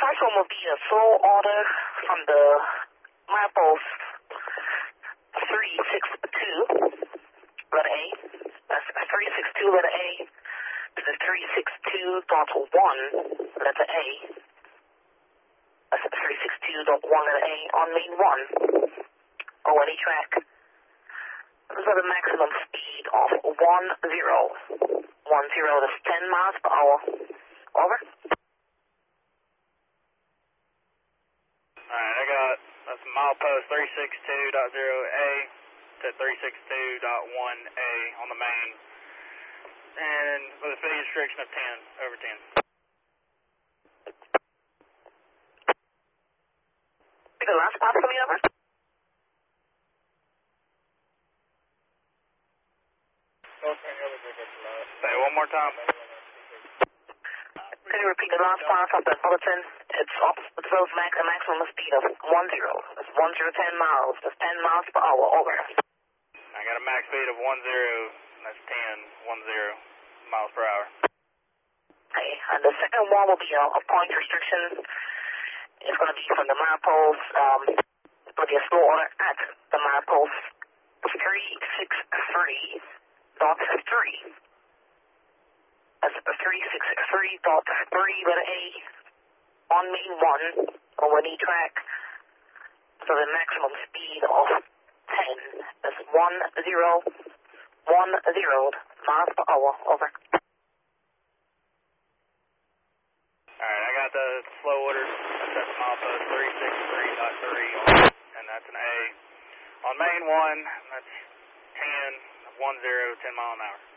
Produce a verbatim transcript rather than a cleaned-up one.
first one will be a slow order from the milepost three six two, letter A. That's three six two, letter A, to the three six two dot one, letter A. That's three six two dot one, letter A, on main one, O N E track. This is the maximum speed of one zero. one zero, that's ten miles per hour. Over. Alright, I got, that's milepost three six two dot zero A to three six two dot one A on the main. And with a speed restriction of ten, over ten. Take the last pass for me, over. Say it one more time. Can you repeat the last pass of the bulletin? It's up, it shows max, a maximum speed of one zero. That's one zero, ten miles. That's ten miles per hour. Over. I got a max speed of one zero, that's ten, one zero miles per hour. Okay, and the second one will be a, a point restriction. It's going to be from the milepost, um, it's going to be a slow order at the milepost three six three dot three. That's three six three dot three, letter A, on main one, O N E track. So the maximum speed of ten. That's one zero, one zero miles per hour. Over. Alright, I got the slow order. That's milepost three six three dot three, and that's an A. On main one, that's ten, one zero, ten mile an hour.